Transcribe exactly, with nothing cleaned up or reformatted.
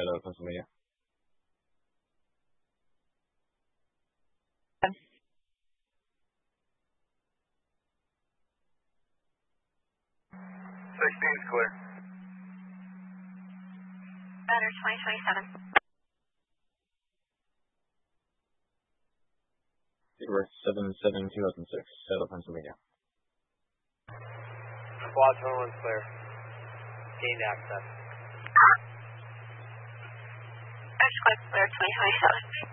Shadow, Pennsylvania. sixteen's clear. Better twenty twenty-seven. We're seven seven two thousand six, Shadow, Pennsylvania. Squad twenty-one's clear. Gained access. Air Squad clear twenty twenty-seven.